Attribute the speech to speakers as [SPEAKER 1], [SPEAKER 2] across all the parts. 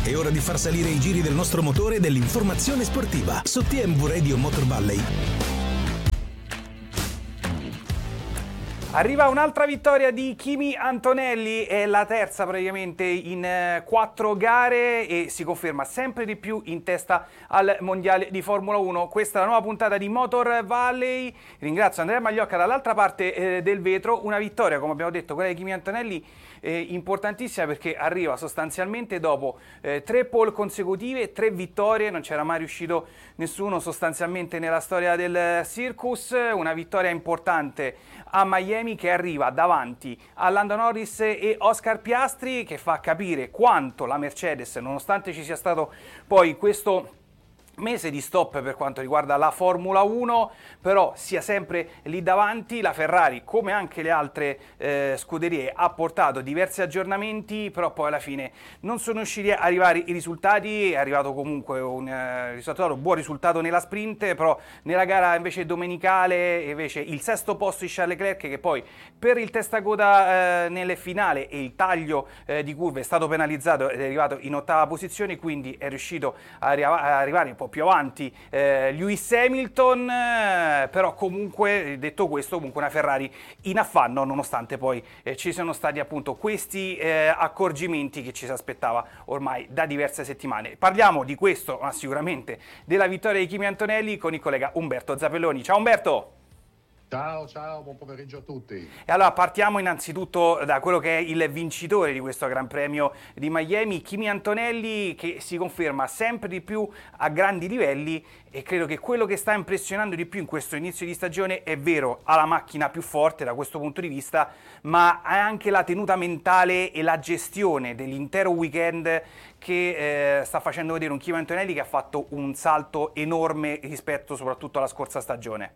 [SPEAKER 1] È ora di far salire i giri del nostro motore dell'informazione sportiva su TMV Radio Motor Valley.
[SPEAKER 2] Arriva un'altra vittoria di Kimi Antonelli, è la terza praticamente in 4 gare e si conferma sempre di più in testa al mondiale di Formula 1. Questa è la nuova puntata di Motor Valley. Ringrazio Andrea Magliocca dall'altra parte del vetro. Una vittoria, come abbiamo detto, quella di Kimi Antonelli, importantissima perché arriva sostanzialmente dopo 3 pole consecutive, 3 vittorie, non c'era mai riuscito nessuno sostanzialmente nella storia del circus. Una vittoria importante a Miami che arriva davanti a Lando Norris e Oscar Piastri, che fa capire quanto la Mercedes, nonostante ci sia stato poi questo mese di stop per quanto riguarda la Formula 1, però sia sempre lì davanti. La Ferrari, come anche le altre scuderie, ha portato diversi aggiornamenti, però poi alla fine non sono riusciti a arrivare i risultati. È arrivato comunque un buon risultato nella sprint, però nella gara invece domenicale invece il sesto posto di Charles Leclerc, che poi per il testacoda nelle finale e il taglio di curve è stato penalizzato ed è arrivato in 8ª posizione, quindi è riuscito a arrivare un po' più avanti Lewis Hamilton, però comunque, detto questo, comunque una Ferrari in affanno, nonostante poi ci siano stati appunto questi accorgimenti che ci si aspettava ormai da diverse settimane. Parliamo di questo, ma sicuramente della vittoria di Kimi Antonelli, con il collega Umberto Zappelloni. Ciao Umberto!
[SPEAKER 3] Ciao, buon pomeriggio a tutti.
[SPEAKER 2] E allora partiamo innanzitutto da quello che è il vincitore di questo Gran Premio di Miami, Kimi Antonelli, che si conferma sempre di più a grandi livelli, e credo che quello che sta impressionando di più in questo inizio di stagione, è vero, ha la macchina più forte da questo punto di vista, ma ha anche la tenuta mentale e la gestione dell'intero weekend che sta facendo vedere un Kimi Antonelli che ha fatto un salto enorme rispetto soprattutto alla scorsa stagione.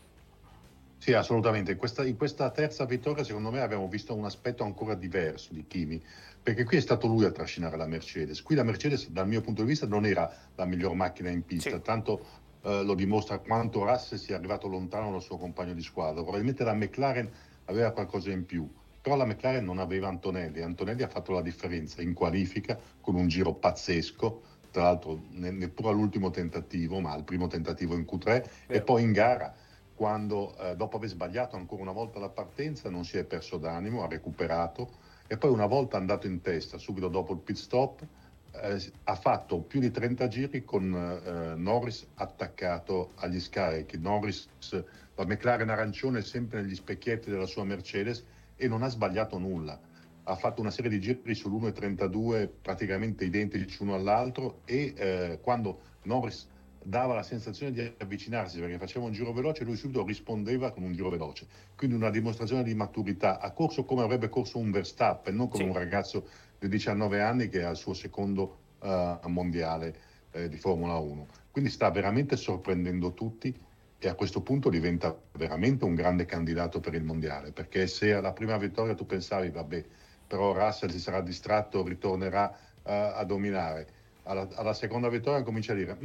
[SPEAKER 3] Sì, assolutamente. In questa terza vittoria, secondo me, abbiamo visto un aspetto ancora diverso di Kimi, perché qui è stato lui a trascinare la Mercedes. Qui la Mercedes, dal mio punto di vista, non era la miglior macchina in pista, sì. Tanto lo dimostra quanto Russell sia arrivato lontano dal suo compagno di squadra. Probabilmente la McLaren aveva qualcosa in più, però la McLaren non aveva Antonelli. Antonelli ha fatto la differenza in qualifica con un giro pazzesco, tra l'altro neppure all'ultimo tentativo, ma al primo tentativo in Q3, e poi in gara, quando dopo aver sbagliato ancora una volta la partenza non si è perso d'animo, ha recuperato, e poi una volta andato in testa subito dopo il pit stop ha fatto più di 30 giri con Norris attaccato agli scarichi. Norris, la McLaren arancione, sempre negli specchietti della sua Mercedes, e non ha sbagliato nulla. Ha fatto una serie di giri sull'1.32 praticamente identici uno all'altro, e quando Norris dava la sensazione di avvicinarsi perché faceva un giro veloce, lui subito rispondeva con un giro veloce. Quindi una dimostrazione di maturità. Ha corso come avrebbe corso un Verstappen, non come un ragazzo di 19 anni che è al suo secondo mondiale di Formula 1. Quindi sta veramente sorprendendo tutti, e a questo punto diventa veramente un grande candidato per il mondiale, perché se alla prima vittoria tu pensavi vabbè, però Russell si sarà distratto, ritornerà a dominare, alla seconda vittoria comincia a dire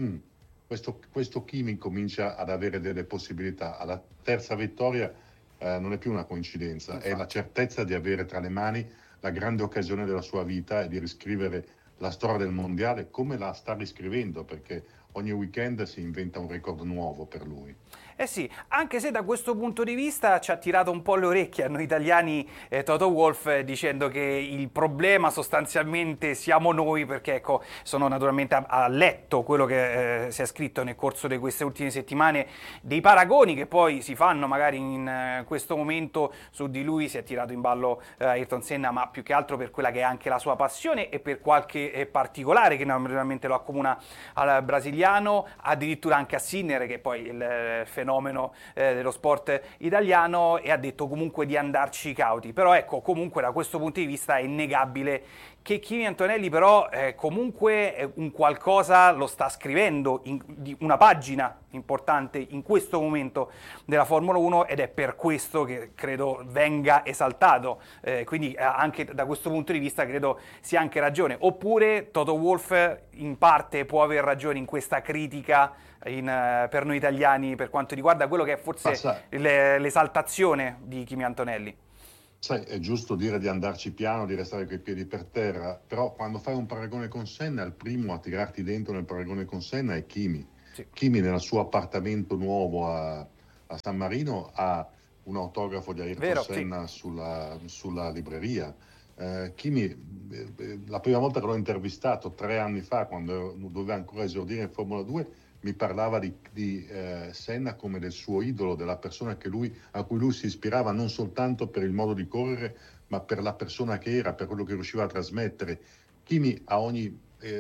[SPEAKER 3] questo Kimi comincia ad avere delle possibilità. Alla terza vittoria non è più una coincidenza, è la certezza di avere tra le mani la grande occasione della sua vita e di riscrivere la storia del mondiale come la sta riscrivendo, perché ogni weekend si inventa un record nuovo per lui.
[SPEAKER 2] Eh sì, anche se da questo punto di vista ci ha tirato un po' le orecchie a noi italiani Toto Wolff, dicendo che il problema sostanzialmente siamo noi, perché ecco, sono naturalmente a letto quello che si è scritto nel corso di queste ultime settimane, dei paragoni che poi si fanno magari in questo momento su di lui. Si è tirato in ballo Ayrton Senna, ma più che altro per quella che è anche la sua passione e per qualche particolare che naturalmente lo accomuna al brasiliano, addirittura anche a Sinner, che poi il fenomeno dello sport italiano, e ha detto comunque di andarci cauti. Però ecco, comunque da questo punto di vista è innegabile che Kimi Antonelli però comunque un qualcosa lo sta scrivendo, di una pagina importante in questo momento della Formula 1, ed è per questo che credo venga esaltato, quindi anche da questo punto di vista credo sia anche ragione. Oppure Toto Wolff in parte può aver ragione in questa critica per noi italiani per quanto riguarda quello che è forse l'esaltazione di Kimi Antonelli.
[SPEAKER 3] Sai, è giusto dire di andarci piano, di restare coi piedi per terra, però quando fai un paragone con Senna, il primo a tirarti dentro nel paragone con Senna è Kimi.
[SPEAKER 2] Sì.
[SPEAKER 3] Kimi nel suo appartamento nuovo a San Marino ha un autografo di Ayrton
[SPEAKER 2] Vero,
[SPEAKER 3] Senna sulla libreria. Kimi, la prima volta che l'ho intervistato 3 anni fa, quando doveva ancora esordire in Formula 2, mi parlava di Senna come del suo idolo, della persona a cui lui si ispirava non soltanto per il modo di correre, ma per la persona che era, per quello che riusciva a trasmettere. Kimi a ogni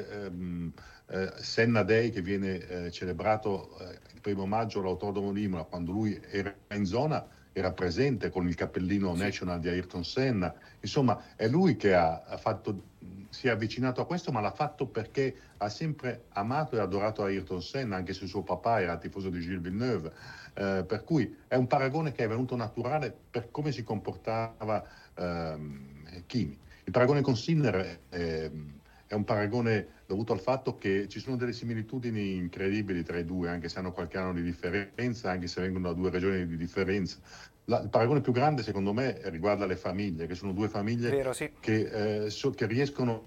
[SPEAKER 3] Senna Day che viene celebrato il 1° maggio all'Autodromo di Imola, quando lui era in zona, era presente con il cappellino National di Ayrton Senna. Insomma, è lui che si è avvicinato a questo, ma l'ha fatto perché ha sempre amato e adorato Ayrton Senna, anche se suo papà era tifoso di Gilles Villeneuve. Per cui è un paragone che è venuto naturale per come si comportava Kimi. Il paragone con Sinner è un paragone dovuto al fatto che ci sono delle similitudini incredibili tra i due, anche se hanno qualche anno di differenza, anche se vengono da 2 regioni di differenza. Il paragone più grande, secondo me, riguarda le famiglie, che sono 2 famiglie
[SPEAKER 2] Vero, sì.
[SPEAKER 3] che riescono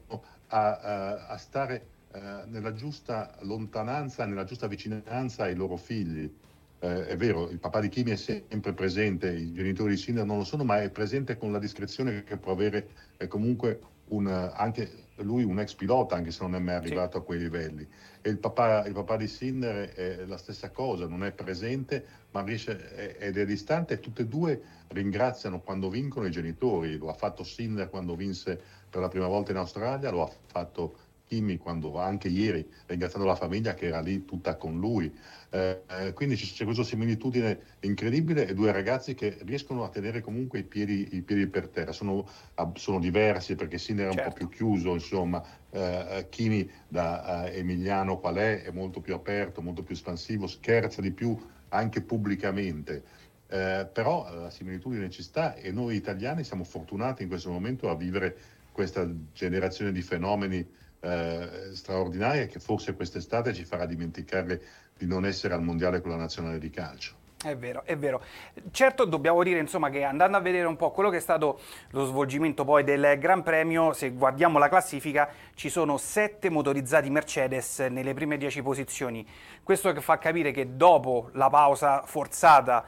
[SPEAKER 3] a stare nella giusta lontananza, nella giusta vicinanza ai loro figli. È vero, il papà di Kimi è sempre presente, i genitori di Sinner non lo sono, ma è presente con la discrezione che può avere comunque anche lui un ex pilota, anche se non è mai arrivato a quei livelli. E il papà di Sinner è la stessa cosa, non è presente, ma riesce ed è distante, e tutte e 2 ringraziano quando vincono i genitori. Lo ha fatto Sinner quando vinse per la prima volta in Australia, lo ha fatto Kimi anche ieri, ringraziando la famiglia che era lì tutta con lui. Quindi c'è questa similitudine incredibile, e 2 ragazzi che riescono a tenere comunque i piedi per terra. Sono diversi, perché Sinner è un po' più chiuso, insomma. Kimi da Emiliano qual è molto più aperto, molto più espansivo, scherza di più anche pubblicamente. Però la similitudine ci sta, e noi italiani siamo fortunati in questo momento a vivere questa generazione di fenomeni straordinaria, che forse quest'estate ci farà dimenticare di non essere al mondiale con la nazionale di calcio.
[SPEAKER 2] È vero, è vero. Certo, dobbiamo dire, insomma, che andando a vedere un po' quello che è stato lo svolgimento poi del Gran Premio, se guardiamo la classifica, ci sono 7 motorizzati Mercedes nelle prime 10 posizioni. Questo che fa capire che dopo la pausa forzata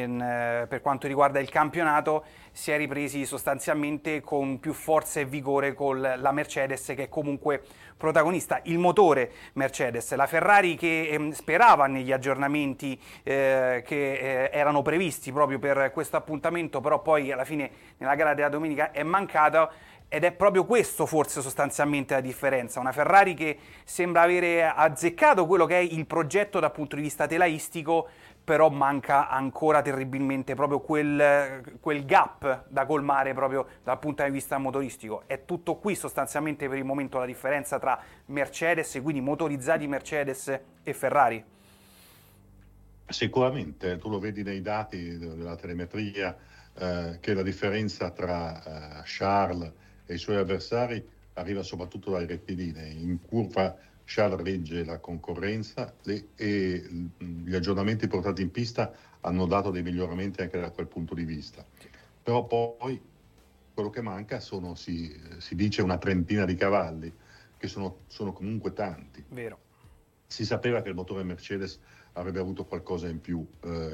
[SPEAKER 2] per quanto riguarda il campionato, si è ripresi sostanzialmente con più forza e vigore con la Mercedes, che è comunque protagonista. Il motore Mercedes, la Ferrari che sperava negli aggiornamenti che erano previsti proprio per questo appuntamento, però poi alla fine nella gara della domenica è mancata, ed è proprio questo forse sostanzialmente la differenza. Una Ferrari che sembra avere azzeccato quello che è il progetto dal punto di vista telaistico, però manca ancora terribilmente proprio quel gap da colmare proprio dal punto di vista motoristico. È tutto qui sostanzialmente per il momento la differenza tra Mercedes, quindi motorizzati Mercedes, e Ferrari.
[SPEAKER 3] Sicuramente, tu lo vedi nei dati della telemetria, che la differenza tra Charles e i suoi avversari arriva soprattutto dai rettilinei. In curva Charles regge la concorrenza, e gli aggiornamenti portati in pista hanno dato dei miglioramenti anche da quel punto di vista. Però poi quello che manca si dice una 30ina di cavalli, che sono comunque tanti.
[SPEAKER 2] Vero.
[SPEAKER 3] Si sapeva che il motore Mercedes avrebbe avuto qualcosa in più,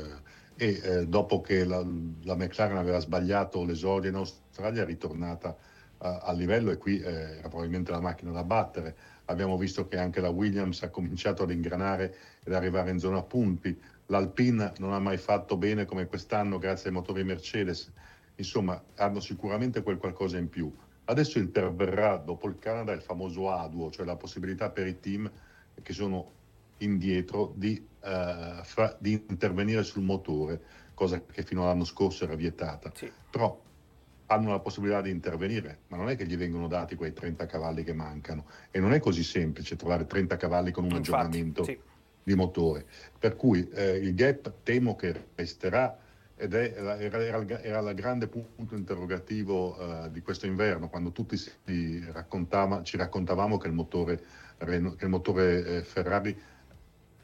[SPEAKER 3] dopo che la McLaren aveva sbagliato l'esordio in Australia, è ritornata al livello, e qui era probabilmente la macchina da battere. Abbiamo visto che anche la Williams ha cominciato ad ingranare ed arrivare in zona punti. L'Alpine non ha mai fatto bene come quest'anno grazie ai motori Mercedes. Insomma, hanno sicuramente quel qualcosa in più. Adesso interverrà, dopo il Canada, il famoso ADUO, cioè la possibilità per i team che sono indietro di intervenire sul motore, cosa che fino all'anno scorso era vietata.
[SPEAKER 2] Sì.
[SPEAKER 3] Però hanno la possibilità di intervenire, ma non è che gli vengono dati quei 30 cavalli che mancano, e non è così semplice trovare 30 cavalli con un aggiornamento di motore, per cui il gap temo che resterà, ed era il grande punto interrogativo di questo inverno, quando tutti ci raccontavamo che il motore Ferrari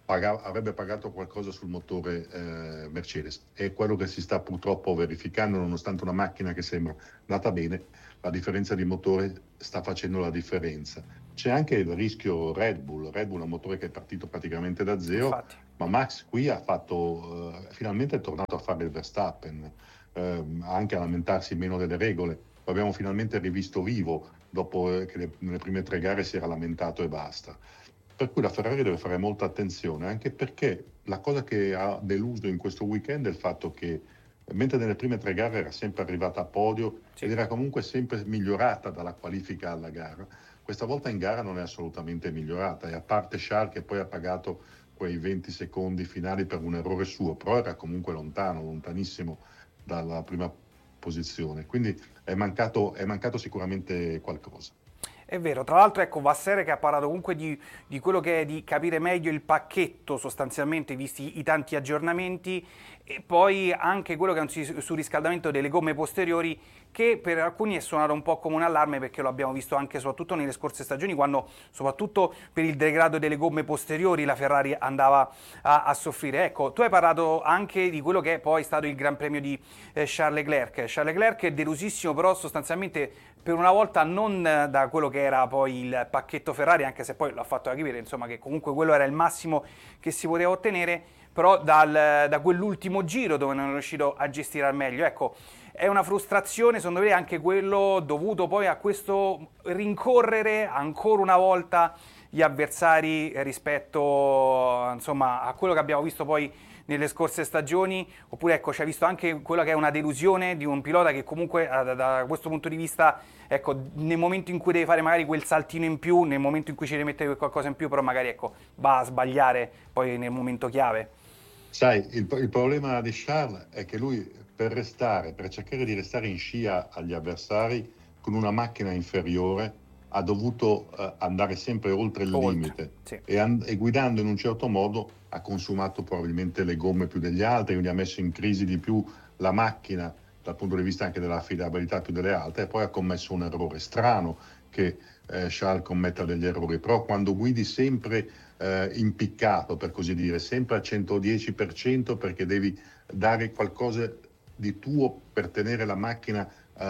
[SPEAKER 3] avrebbe pagato qualcosa sul motore Mercedes. È quello che si sta purtroppo verificando, nonostante una macchina che sembra andata bene, la differenza di motore sta facendo la differenza. C'è anche il rischio Red Bull è un motore che è partito praticamente da zero.
[SPEAKER 2] Infatti.
[SPEAKER 3] Ma Max qui ha fatto, finalmente è tornato a fare il Verstappen, anche a lamentarsi meno delle regole. Lo abbiamo finalmente rivisto vivo dopo che nelle prime 3 gare si era lamentato e basta. Per cui la Ferrari deve fare molta attenzione, anche perché la cosa che ha deluso in questo weekend è il fatto che, mentre nelle prime 3 gare era sempre arrivata a podio ed era comunque sempre migliorata dalla qualifica alla gara, questa volta in gara non è assolutamente migliorata, e a parte Charles che poi ha pagato quei 20 secondi finali per un errore suo, però era comunque lontanissimo dalla prima posizione, quindi è mancato sicuramente qualcosa.
[SPEAKER 2] È vero, tra l'altro ecco Vassere che ha parlato comunque di quello che è di capire meglio il pacchetto sostanzialmente, visti i tanti aggiornamenti, e poi anche quello che è un surriscaldamento delle gomme posteriori, che per alcuni è suonato un po' come un allarme, perché lo abbiamo visto anche soprattutto nelle scorse stagioni, quando soprattutto per il degrado delle gomme posteriori la Ferrari andava a soffrire. Ecco, tu hai parlato anche di quello che è poi stato il Gran Premio di Charles Leclerc. Charles Leclerc è delusissimo, però sostanzialmente per una volta non da quello che era poi il pacchetto Ferrari, anche se poi l'ha fatto capire, insomma, che comunque quello era il massimo che si poteva ottenere, però da quell'ultimo giro dove non è riuscito a gestire al meglio. Ecco, è una frustrazione, secondo me, anche quello dovuto poi a questo rincorrere ancora una volta gli avversari rispetto, insomma, a quello che abbiamo visto poi nelle scorse stagioni, oppure ecco, ci ha visto anche quella che è una delusione di un pilota che comunque da questo punto di vista, ecco, nel momento in cui deve fare magari quel saltino in più, nel momento in cui ci deve mettere qualcosa in più, però magari ecco, va a sbagliare poi nel momento chiave.
[SPEAKER 3] Sai, il problema di Charles è che lui per cercare di restare in scia agli avversari con una macchina inferiore ha dovuto andare sempre oltre il limite,
[SPEAKER 2] sì.
[SPEAKER 3] e guidando in un certo modo ha consumato probabilmente le gomme più degli altri, quindi ha messo in crisi di più la macchina dal punto di vista anche della affidabilità più delle altre, e poi ha commesso un errore. Strano che Charles commetta degli errori, però quando guidi sempre impiccato, per così dire, sempre al 110%, perché devi dare qualcosa di tuo per tenere la macchina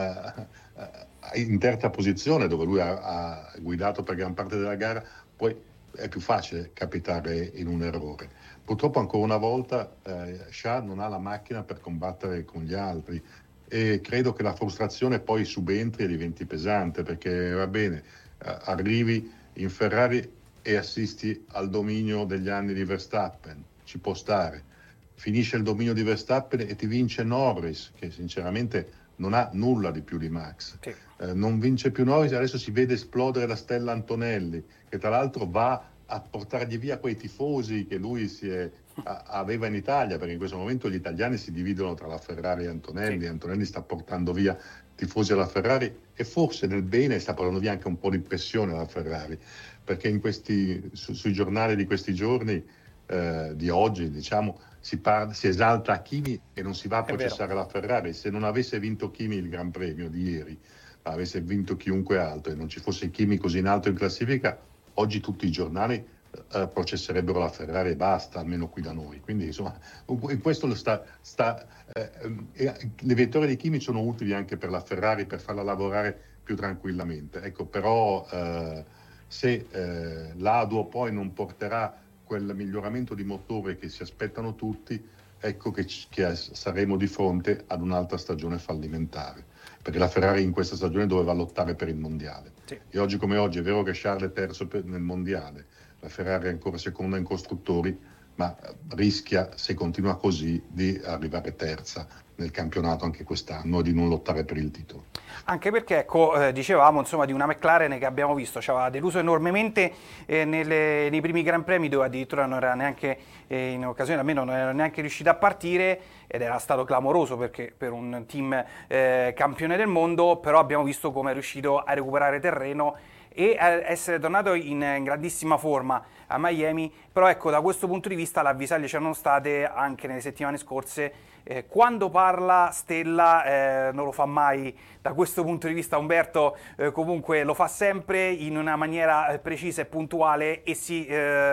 [SPEAKER 3] in terza posizione, dove lui ha guidato per gran parte della gara, poi è più facile capitare in un errore. Purtroppo ancora una volta Charles non ha la macchina per combattere con gli altri, e credo che la frustrazione poi subentri e diventi pesante, perché va bene, arrivi in Ferrari e assisti al dominio degli anni di Verstappen, ci può stare, finisce il dominio di Verstappen e ti vince Norris, che sinceramente non ha nulla di più di Max.
[SPEAKER 2] Sì.
[SPEAKER 3] Non vince più Norris, adesso si vede esplodere la stella Antonelli, che tra l'altro va a portargli via quei tifosi che lui aveva in Italia, perché in questo momento gli italiani si dividono tra la Ferrari e Antonelli.
[SPEAKER 2] Sì.
[SPEAKER 3] Antonelli sta portando via tifosi alla Ferrari, e forse nel bene sta portando via anche un po' di pressione alla Ferrari, perché sui giornali di questi giorni, di oggi, diciamo, si esalta Kimi e non si va a processare la Ferrari. Se non avesse vinto Kimi il Gran Premio di ieri, avesse vinto chiunque altro e non ci fosse Kimi così in alto in classifica, oggi tutti i giornali processerebbero la Ferrari e basta, almeno qui da noi. Quindi insomma, in questo le vittorie di Kimi sono utili anche per la Ferrari, per farla lavorare più tranquillamente. Ecco, però se l'A2 poi non porterà quel miglioramento di motore che si aspettano tutti, ecco che saremo di fronte ad un'altra stagione fallimentare, perché la Ferrari in questa stagione doveva lottare per il mondiale.
[SPEAKER 2] Sì.
[SPEAKER 3] E oggi come oggi è vero che Charles è terzo nel mondiale, la Ferrari è ancora seconda in costruttori, ma rischia, se continua così, di arrivare terza nel campionato anche quest'anno e di non lottare per il titolo.
[SPEAKER 2] Anche perché, ecco, dicevamo insomma di una McLaren che abbiamo visto, ci aveva deluso enormemente nei primi Gran Premi, dove addirittura non era neanche, in occasione almeno non era neanche riuscita a partire, ed era stato clamoroso perché per un team campione del mondo, però abbiamo visto come è riuscito a recuperare terreno e essere tornato in grandissima forma a Miami, però ecco, da questo punto di vista le avvisaglie c'erano state anche nelle settimane scorse. Quando parla Stella non lo fa mai da questo punto di vista, Umberto comunque lo fa sempre in una maniera precisa e puntuale e si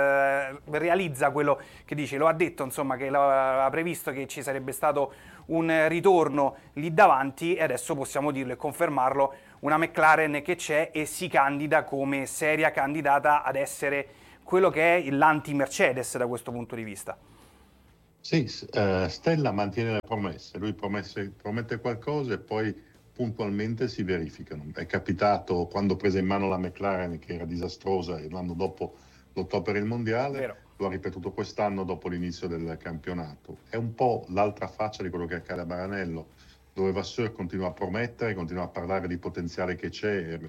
[SPEAKER 2] realizza quello che dice. Lo ha detto, insomma, che ha previsto che ci sarebbe stato un ritorno lì davanti e adesso possiamo dirlo e confermarlo, una McLaren che c'è e si candida come seria candidata ad essere quello che è l'anti-Mercedes da questo punto di vista.
[SPEAKER 3] Sì, Stella mantiene le promesse, lui promette qualcosa e poi puntualmente si verificano. È capitato quando prese in mano la McLaren, che era disastrosa, e l'anno dopo lottò per il mondiale.
[SPEAKER 2] Vero.
[SPEAKER 3] Lo ha ripetuto quest'anno dopo l'inizio del campionato. È un po' l'altra faccia di quello che accade a Maranello, dove Vasseur continua a promettere, continua a parlare di potenziale che c'è,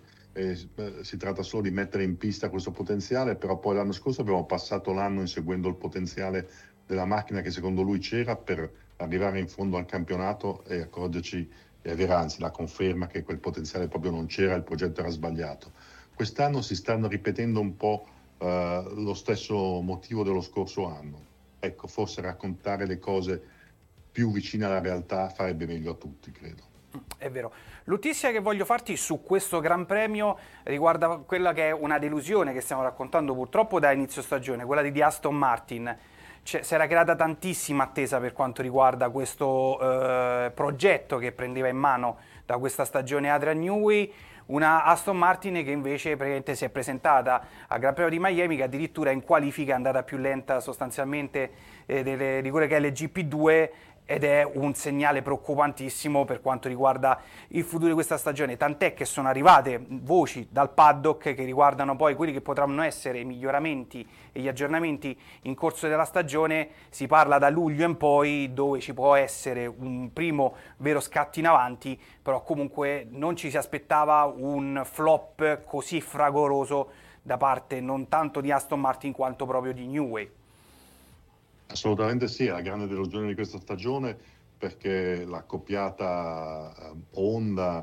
[SPEAKER 3] si tratta solo di mettere in pista questo potenziale, però poi l'anno scorso abbiamo passato l'anno inseguendo il potenziale della macchina che secondo lui c'era per arrivare in fondo al campionato e accorgerci e avere anzi la conferma che quel potenziale proprio non c'era, il progetto era sbagliato. Quest'anno si stanno ripetendo un po' lo stesso motivo dello scorso anno. Ecco, forse raccontare le cose più vicine alla realtà farebbe meglio a tutti, credo.
[SPEAKER 2] È vero. Notizia che voglio farti su questo Gran Premio riguarda quella che è una delusione che stiamo raccontando purtroppo da inizio stagione, quella di Aston Martin. Si era creata tantissima attesa per quanto riguarda questo progetto che prendeva in mano da questa stagione Adrian Newey, una Aston Martin che invece praticamente si è presentata al Gran Premio di Miami, che addirittura in qualifica è andata più lenta sostanzialmente di quelle che è le GP2, ed è un segnale preoccupantissimo per quanto riguarda il futuro di questa stagione, tant'è che sono arrivate voci dal paddock che riguardano poi quelli che potranno essere i miglioramenti e gli aggiornamenti in corso della stagione. Si parla da luglio in poi, dove ci può essere un primo vero scatto in avanti, però comunque non ci si aspettava un flop così fragoroso da parte non tanto di Aston Martin quanto proprio di Newey.
[SPEAKER 3] Assolutamente sì, è la grande delusione di questa stagione, perché la coppiata Honda,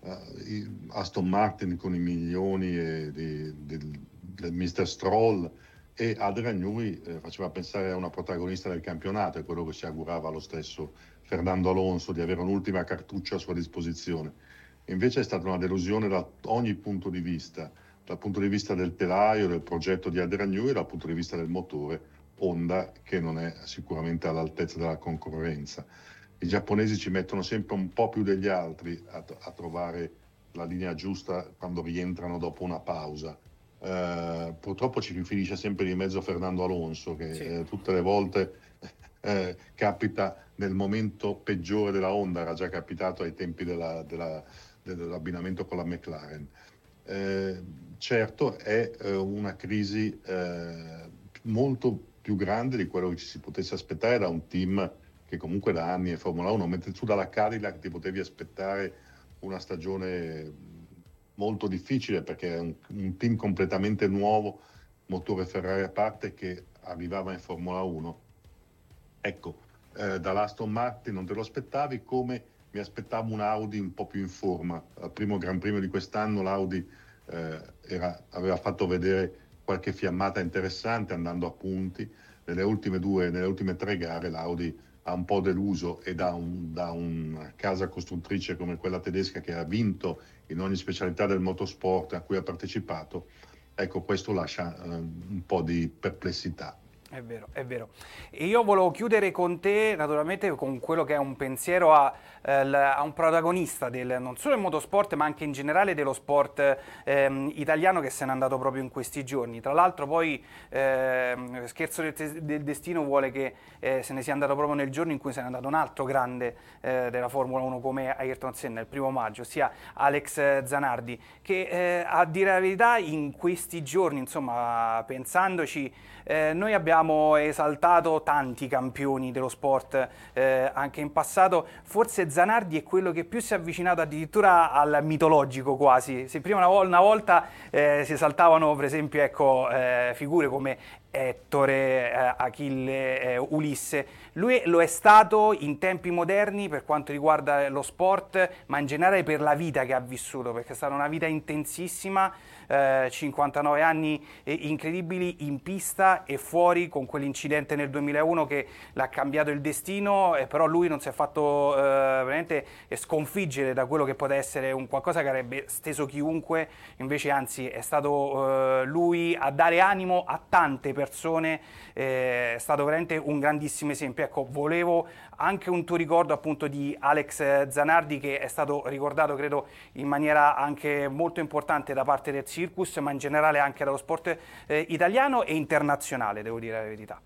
[SPEAKER 3] Aston Martin con i milioni del Mr. Stroll e Adrian Newey faceva pensare a una protagonista del campionato, è quello che si augurava lo stesso Fernando Alonso, di avere un'ultima cartuccia a sua disposizione. Invece è stata una delusione da ogni punto di vista, dal punto di vista del telaio, del progetto di Adrian Newey, dal punto di vista del motore Honda, che non è sicuramente all'altezza della concorrenza. I giapponesi ci mettono sempre un po' più degli altri a trovare la linea giusta quando rientrano dopo una pausa. Purtroppo ci finisce sempre di mezzo Fernando Alonso, che sì, tutte le volte capita nel momento peggiore della Honda, era già capitato ai tempi dell'abbinamento con la McLaren. Certo è una crisi molto più grande di quello che ci si potesse aspettare da un team che comunque da anni è Formula 1, mentre tu dalla Cadillac ti potevi aspettare una stagione molto difficile, perché è un team completamente nuovo, motore Ferrari a parte, che arrivava in Formula 1. Ecco, dall'Aston Martin non te lo aspettavi, come mi aspettavo un Audi un po' più in forma. Al primo Gran Premio di quest'anno l'Audi aveva fatto vedere qualche fiammata interessante andando a punti. Nelle ultime 3 gare l'Audi ha un po' deluso, e da una casa costruttrice come quella tedesca, che ha vinto in ogni specialità del motorsport a cui ha partecipato, ecco, questo lascia un po' di perplessità.
[SPEAKER 2] È vero, è vero. E io volevo chiudere con te, naturalmente, con quello che è un pensiero a un protagonista non solo del motorsport, ma anche in generale dello sport italiano, che se n'è andato proprio in questi giorni. Tra l'altro poi, scherzo del destino vuole che se ne sia andato proprio nel giorno in cui se n'è andato un altro grande della Formula 1 come Ayrton Senna, il 1° maggio, ossia Alex Zanardi, che a dire la verità in questi giorni, insomma, pensandoci, noi abbiamo esaltato tanti campioni dello sport anche in passato. Forse Zanardi è quello che più si è avvicinato addirittura al mitologico quasi. Se prima una volta si esaltavano per esempio, ecco, figure come Ettore, Achille, Ulisse. Lui lo è stato in tempi moderni per quanto riguarda lo sport, ma in generale per la vita che ha vissuto, perché è stata una vita intensissima, 59 anni incredibili in pista e fuori, con quell'incidente nel 2001 che l'ha cambiato il destino, però lui non si è fatto veramente sconfiggere da quello che poteva essere un qualcosa che avrebbe steso chiunque, invece anzi è stato lui a dare animo a tante persone, è stato veramente un grandissimo esempio. Ecco, volevo anche un tuo ricordo appunto di Alex Zanardi, che è stato ricordato credo in maniera anche molto importante da parte del Circus, ma in generale anche dallo sport italiano e internazionale, devo dire la verità.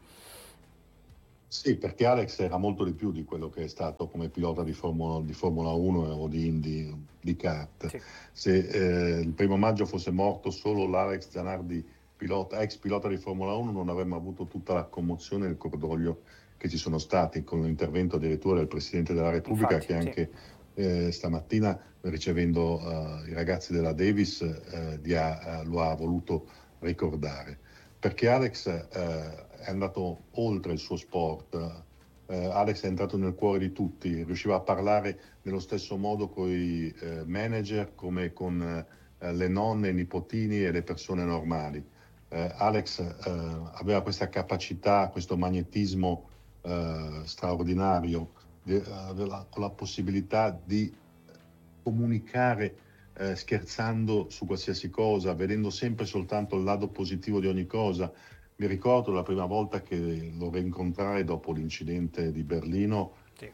[SPEAKER 3] Sì, perché Alex era molto di più di quello che è stato come pilota di Formula 1 o di Indy, di kart. Sì. Se il 1° maggio fosse morto solo l'Alex Zanardi, ex pilota di Formula 1, non avremmo avuto tutta la commozione e il cordoglio che ci sono stati, con l'intervento addirittura del Presidente della Repubblica. Infatti, che anche stamattina, ricevendo i ragazzi della Davis, lo ha voluto ricordare. Perché Alex è andato oltre il suo sport. Alex è entrato nel cuore di tutti, riusciva a parlare nello stesso modo con i manager come con le nonne, i nipotini e le persone normali. Alex aveva questa capacità, questo magnetismo straordinario, con la possibilità di comunicare scherzando su qualsiasi cosa, vedendo sempre soltanto il lato positivo di ogni cosa. Mi ricordo la prima volta che lo rincontrai dopo l'incidente di Berlino, sì.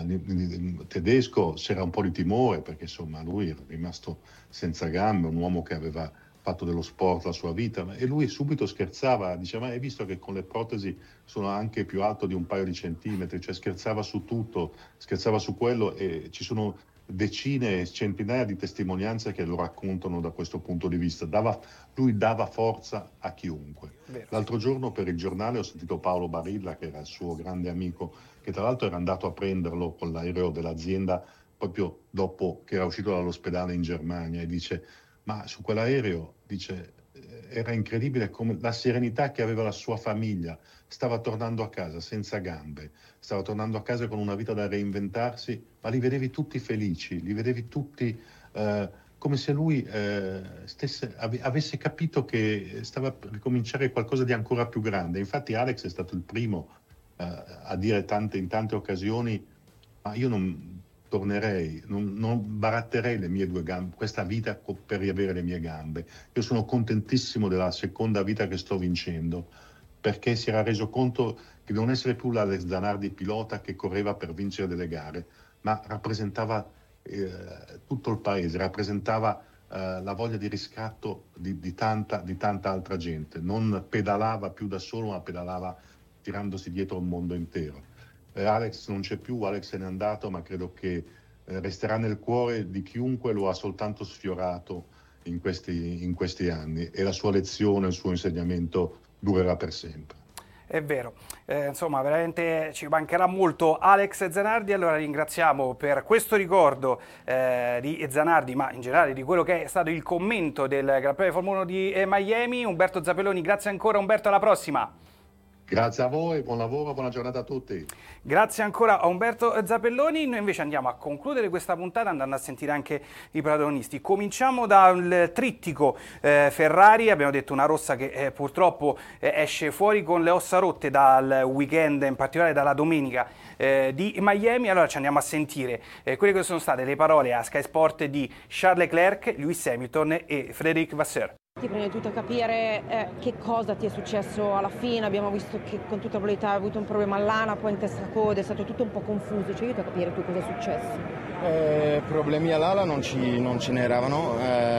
[SPEAKER 3] Tedesco, c'era un po' di timore perché insomma lui era rimasto senza gambe, un uomo che aveva fatto dello sport la sua vita, e lui subito scherzava, diceva: ma hai visto che con le protesi sono anche più alto di un paio di centimetri, cioè scherzava su tutto, scherzava su quello, e ci sono decine e centinaia di testimonianze che lo raccontano da questo punto di vista. Lui dava forza a chiunque. Vero. L'altro giorno per il giornale ho sentito Paolo Barilla, che era il suo grande amico, che tra l'altro era andato a prenderlo con l'aereo dell'azienda proprio dopo che era uscito dall'ospedale in Germania, e dice: ma su quell'aereo, dice, era incredibile come la serenità che aveva la sua famiglia. Stava tornando a casa senza gambe, stava tornando a casa con una vita da reinventarsi, ma li vedevi tutti felici, li vedevi tutti come se lui avesse capito che stava per ricominciare qualcosa di ancora più grande. Infatti Alex è stato il primo a dire in tante occasioni: ma io non tornerei, non baratterei le mie 2 gambe, questa vita per riavere le mie gambe. Io sono contentissimo della seconda vita che sto vincendo, perché si era reso conto di non essere più l'Alex Zanardi pilota che correva per vincere delle gare, ma rappresentava tutto il paese, rappresentava la voglia di riscatto di tanta altra gente. Non pedalava più da solo, ma pedalava tirandosi dietro un mondo intero. Alex non c'è più, Alex se n'è andato, ma credo che resterà nel cuore di chiunque lo ha soltanto sfiorato in questi anni, e la sua lezione, il suo insegnamento durerà per sempre.
[SPEAKER 2] È vero, insomma veramente ci mancherà molto Alex Zanardi. Allora ringraziamo per questo ricordo di Zanardi, ma in generale di quello che è stato il commento del Gran Premio di Formula 1 di Miami. Umberto Zappelloni, grazie ancora Umberto, alla prossima.
[SPEAKER 3] Grazie a voi, buon lavoro, buona giornata a tutti.
[SPEAKER 2] Grazie ancora a Umberto Zappelloni. Noi invece andiamo a concludere questa puntata andando a sentire anche i protagonisti. Cominciamo dal trittico Ferrari. Abbiamo detto una rossa che purtroppo esce fuori con le ossa rotte dal weekend, in particolare dalla domenica di Miami. Allora ci andiamo a sentire quelle che sono state le parole a Sky Sport di Charles Leclerc, Lewis Hamilton e Frédéric Vasseur.
[SPEAKER 4] Prima di tutto capire che cosa ti è successo alla fine. Abbiamo visto che con tutta probabilità hai avuto un problema all'ana, poi in testa coda, è stato tutto un po' confuso. Ci aiuta a capire tu cosa è successo?
[SPEAKER 5] Problemi all'ala non ce n'eravano.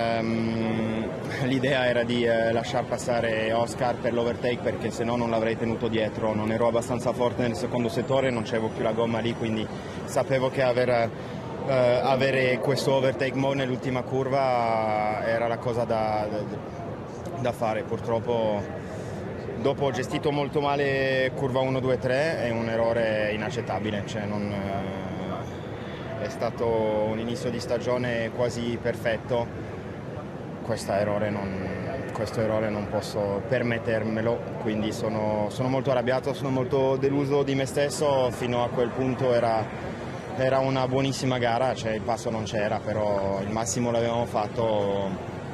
[SPEAKER 5] L'idea era di lasciar passare Oscar per l'overtake, perché se no non l'avrei tenuto dietro. Non ero abbastanza forte nel secondo settore, non c'avevo più la gomma lì, quindi sapevo che avere questo overtake mode nell'ultima curva era la cosa da fare. Purtroppo dopo ho gestito molto male curva 1, 2, 3, è un errore inaccettabile, cioè è stato un inizio di stagione quasi perfetto, questo errore questo errore non posso permettermelo, quindi sono molto arrabbiato, sono molto deluso di me stesso. Fino a quel punto era una buonissima gara, cioè il passo non c'era, però il massimo l'avevamo fatto.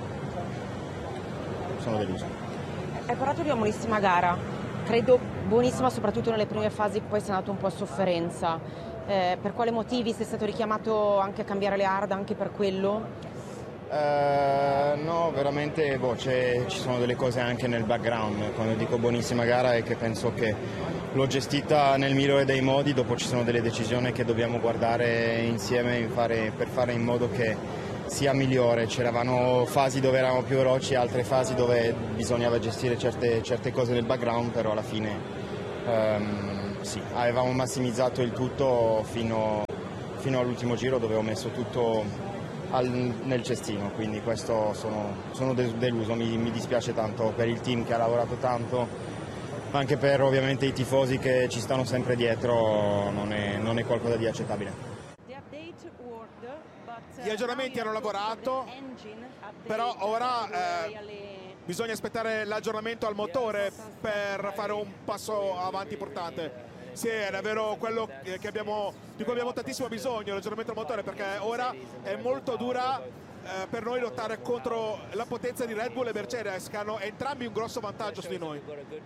[SPEAKER 5] Sono deluso.
[SPEAKER 4] Hai parlato di una buonissima gara, credo buonissima soprattutto nelle prime fasi, poi sei andato un po' a sofferenza. Per quale motivi sei stato richiamato anche a cambiare le hard anche per quello?
[SPEAKER 5] No, veramente ci sono delle cose anche nel background. Quando dico buonissima gara è che penso che l'ho gestita nel migliore dei modi. Dopo ci sono delle decisioni che dobbiamo guardare insieme per fare in modo che sia migliore. C'erano fasi dove eravamo più veloci, altre fasi dove bisognava gestire certe cose nel background, però alla fine sì, avevamo massimizzato il tutto fino all'ultimo giro, dove ho messo tutto nel cestino, quindi questo sono deluso, mi dispiace tanto per il team che ha lavorato tanto, anche per ovviamente i tifosi che ci stanno sempre dietro, non è qualcosa di accettabile.
[SPEAKER 6] Gli aggiornamenti hanno lavorato, però ora bisogna aspettare l'aggiornamento al motore per fare un passo avanti importante. Sì, è davvero quello di cui abbiamo tantissimo bisogno, l'aggiornamento al motore, perché ora è molto dura per noi lottare contro la potenza di Red Bull e Mercedes, che hanno entrambi un grosso vantaggio su di noi.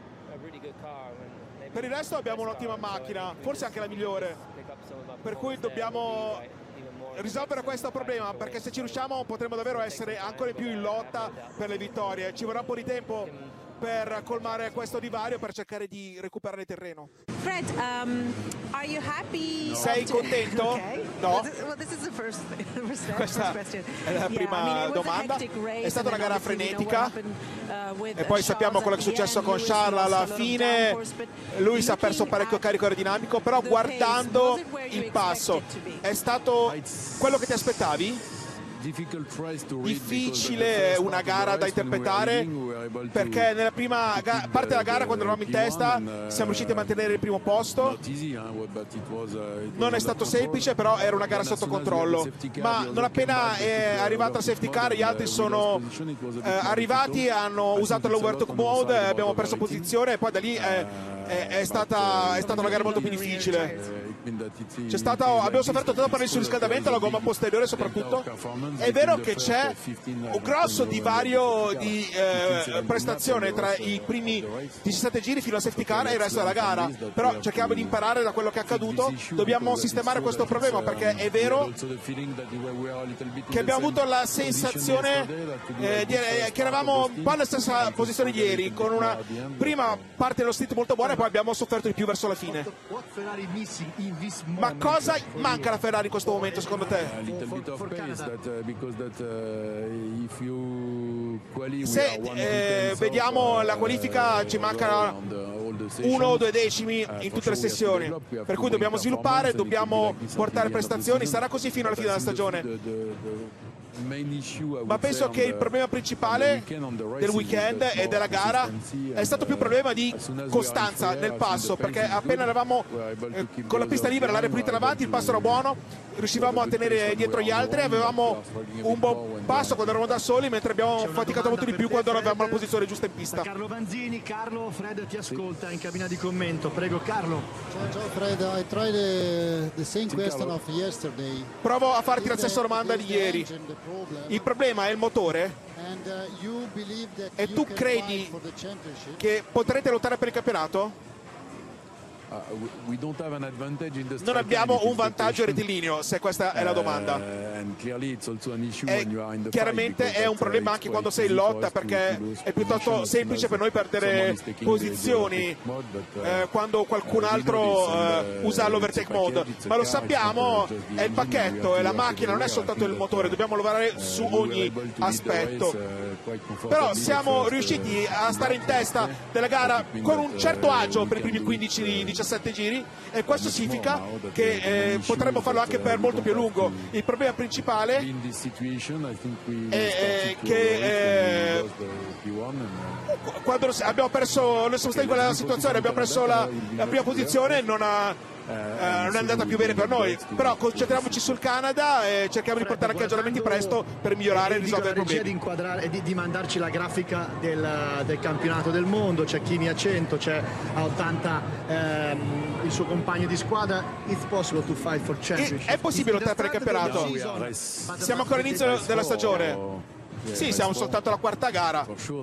[SPEAKER 6] Per il resto abbiamo un'ottima macchina, forse anche la migliore, per cui dobbiamo risolvere questo problema, perché se ci riusciamo potremo davvero essere ancora più in lotta per le vittorie. Ci vorrà un po' di tempo per colmare questo divario, per cercare di recuperare terreno.
[SPEAKER 7] Fred, are you happy?
[SPEAKER 6] Sei contento?
[SPEAKER 7] Okay.
[SPEAKER 6] No.
[SPEAKER 7] Well, this is the first
[SPEAKER 6] Questa
[SPEAKER 7] question.
[SPEAKER 6] è la prima domanda. È stata una gara frenetica e poi sappiamo quello che è successo con Charles alla fine. Lui si è perso parecchio carico aerodinamico, però guardando il passo è stato quello che ti aspettavi? Difficile una gara da interpretare, perché nella prima parte della gara, quando eravamo in testa, siamo riusciti a mantenere il primo posto. Non è stato semplice, però era una gara sotto controllo, ma non appena è arrivata la safety car gli altri sono arrivati, hanno usato l'overtalk mode, abbiamo perso posizione e poi da lì è stata una gara molto più difficile. Abbiamo sofferto tanto per il surriscaldamento, la gomma posteriore soprattutto. È vero che c'è un grosso divario di prestazione tra i primi 17 giri fino alla safety car e il resto della gara, però cerchiamo di imparare da quello che è accaduto. Dobbiamo sistemare questo problema, perché è vero che abbiamo avuto la sensazione che eravamo un po' nella stessa posizione di ieri, con una prima parte dello stint molto buona e poi abbiamo sofferto di più verso la fine. Ma cosa manca alla Ferrari in questo momento secondo te? Se vediamo la qualifica, ci mancano 1 o 2 decimi in tutte le sessioni, per cui dobbiamo sviluppare, dobbiamo portare prestazioni. Sarà così fino alla fine della stagione. Ma penso che il problema principale del weekend e della gara è stato più un problema di costanza nel passo, perché appena eravamo con la pista libera, l'aria pulita davanti, il passo era buono, riuscivamo a tenere dietro gli altri, avevamo un buon passo quando eravamo da soli, mentre abbiamo faticato molto di più quando avevamo la posizione giusta in pista.
[SPEAKER 8] Carlo Vanzini, Carlo, Fred ti ascolta in cabina di commento, prego Carlo.
[SPEAKER 9] Ciao Fred, I tried the same question of yesterday.
[SPEAKER 6] Provo a farti la stessa domanda di ieri. Il problema è il motore? E tu credi che potrete lottare per il campionato? Non abbiamo un vantaggio rettilineo, se questa è la domanda. Chiaramente è un problema anche quando sei in lotta, perché è piuttosto semplice per noi perdere posizioni quando qualcun altro usa l'overtake mode, ma lo sappiamo, è il pacchetto, è la macchina, non è soltanto il motore, dobbiamo lavorare su ogni aspetto. Però siamo riusciti a stare in testa della gara con un certo agio per i primi 15-17 giri, e questo significa che potremmo farlo anche per molto più a lungo. Il problema principale è che quando abbiamo perso, noi siamo stati in quella situazione, abbiamo perso la prima posizione, non non è andata più bene per noi, però concentriamoci sul Canada e cerchiamo di portare anche aggiornamenti presto per migliorare e risolvere i problemi.
[SPEAKER 8] Di inquadrare e di mandarci la grafica del campionato del mondo. C'è Kimi a 100, c'è a 80 il suo compagno di squadra. It's possible to fight for championship.
[SPEAKER 6] È possibile lottare per il campionato? Siamo ancora all'inizio della stagione. Sì, siamo soltanto alla quarta gara.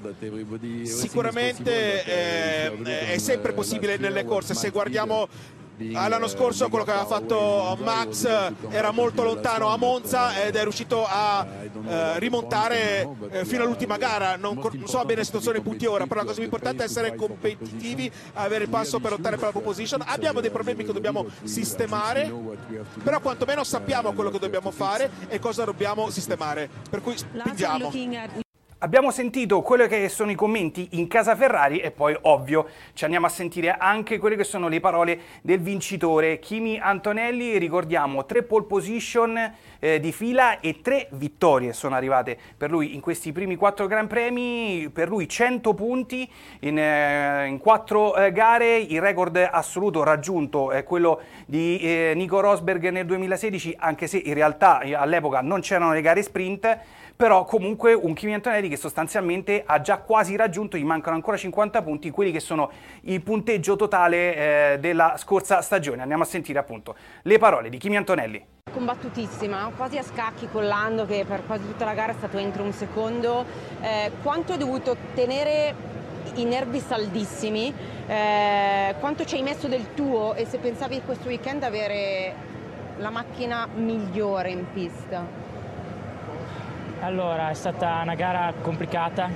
[SPEAKER 6] Sicuramente è sempre possibile nelle corse. Se guardiamo all'anno scorso, quello che aveva fatto Max era molto lontano a Monza ed è riuscito a rimontare fino all'ultima gara. Non so bene la situazione punti ora, però la cosa più importante è essere competitivi, avere il passo per lottare per la pole position. Abbiamo dei problemi che dobbiamo sistemare, però quantomeno sappiamo quello che dobbiamo fare e cosa dobbiamo sistemare, per cui spingiamo.
[SPEAKER 2] Abbiamo sentito quello che sono i commenti in casa Ferrari e poi, ovvio, ci andiamo a sentire anche quelle che sono le parole del vincitore Kimi Antonelli. Ricordiamo 3 pole position di fila e 3 vittorie sono arrivate per lui in questi primi 4 Gran Premi, per lui 100 punti in 4 gare, il record assoluto raggiunto è quello di Nico Rosberg nel 2016, anche se in realtà all'epoca non c'erano le gare sprint. Però comunque un Kimi Antonelli che sostanzialmente ha già quasi raggiunto, gli mancano ancora 50 punti, quelli che sono il punteggio totale della scorsa stagione. Andiamo a sentire appunto le parole di Kimi Antonelli.
[SPEAKER 4] Combattutissima, quasi a scacchi con Lando che per quasi tutta la gara è stato entro un secondo. Quanto hai dovuto tenere i nervi saldissimi, quanto ci hai messo del tuo e se pensavi questo weekend avere la macchina migliore in pista?
[SPEAKER 10] Allora, è stata una gara complicata,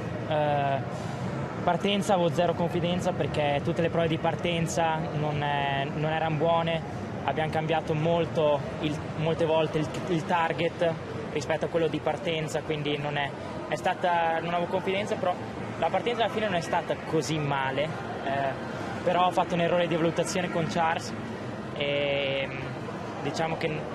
[SPEAKER 10] partenza avevo zero confidenza perché tutte le prove di partenza non erano buone, abbiamo cambiato molte volte il target rispetto a quello di partenza, quindi non avevo confidenza, però la partenza alla fine non è stata così male, però ho fatto un errore di valutazione con Charles e diciamo che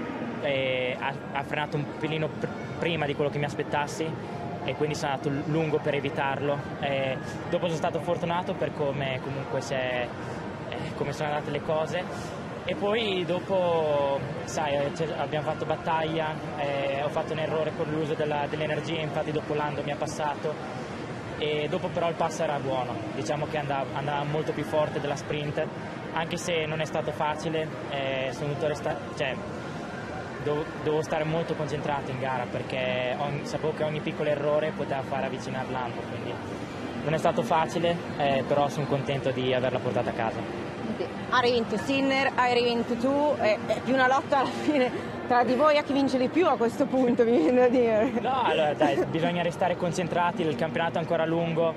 [SPEAKER 10] ha frenato un pelino prima di quello che mi aspettassi e quindi sono andato lungo per evitarlo. Dopo sono stato fortunato per come comunque come sono andate le cose e poi dopo sai abbiamo fatto battaglia, ho fatto un errore con l'uso dell'energia, infatti dopo Lando mi ha passato e dopo però il passo era buono, diciamo che andava molto più forte della sprint, anche se non è stato facile, sono dovuto dovevo stare molto concentrato in gara perché sapevo che ogni piccolo errore poteva far avvicinare Lando, quindi non è stato facile, però sono contento di averla portata a casa.
[SPEAKER 4] Hai vinto Sinner, hai vinto tu, è più una lotta alla fine tra di voi a chi vince di più a questo punto, mi viene da dire.
[SPEAKER 10] No, allora dai, bisogna restare concentrati, il campionato è ancora lungo,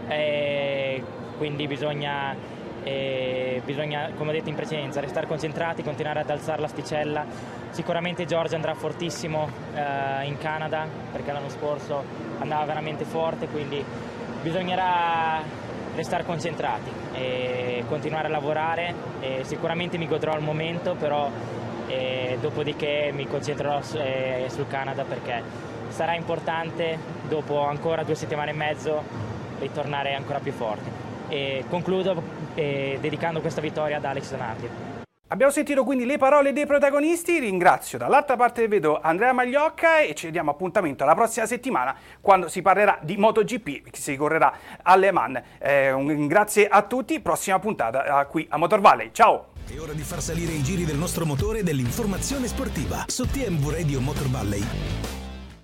[SPEAKER 10] quindi bisogna, come ho detto in precedenza, restare concentrati, continuare ad alzare l'asticella. Sicuramente George andrà fortissimo in Canada perché l'anno scorso andava veramente forte, quindi bisognerà restare concentrati e continuare a lavorare. Sicuramente mi godrò il momento, però dopodiché mi concentrerò sul Canada perché sarà importante dopo ancora 2 settimane e mezzo ritornare ancora più forti. E concludo dedicando questa vittoria ad Alex Zanardi.
[SPEAKER 2] Abbiamo sentito quindi le parole dei protagonisti, ringrazio dall'altra parte del vetro Andrea Magliocca e ci diamo appuntamento alla prossima settimana quando si parlerà di MotoGP, che si correrà a Le Mans. Un grazie a tutti, prossima puntata qui a Motor Valley, ciao!
[SPEAKER 1] È ora di far salire i giri del nostro motore dell'informazione sportiva su TMV Radio Motor Valley.